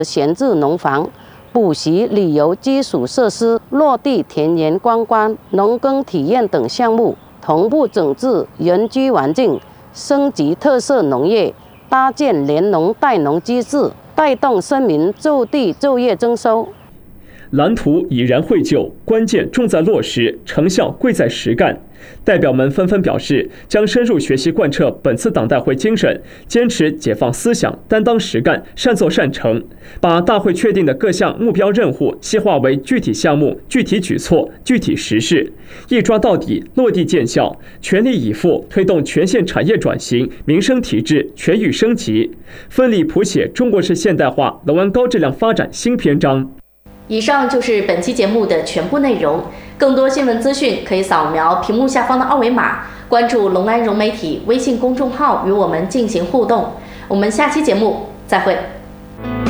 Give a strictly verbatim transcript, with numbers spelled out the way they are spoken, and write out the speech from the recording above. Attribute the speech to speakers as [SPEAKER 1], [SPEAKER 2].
[SPEAKER 1] 闲置农房、补习、旅游基础设施、落地田园观光、农耕体验等项目，同步整治原居环境，升级特色农业，搭建联农带农机制，带动村民就地就业增收。
[SPEAKER 2] 蓝图已然绘就，关键重在落实，成效贵在实干。代表们纷纷表示，将深入学习贯彻本次党代会精神，坚持解放思想，担当实干，善作善成，把大会确定的各项目标任务细化为具体项目、具体举措、具体实事，一抓到底，落地见效，全力以赴推动全县产业转型、民生提质全域升级，奋力谱写中国式现代化农安高质量发展新篇章。
[SPEAKER 3] 以上就是本期节目的全部内容。更多新闻资讯可以扫描屏幕下方的二维码，关注隆安融媒体微信公众号与我们进行互动。我们下期节目再会。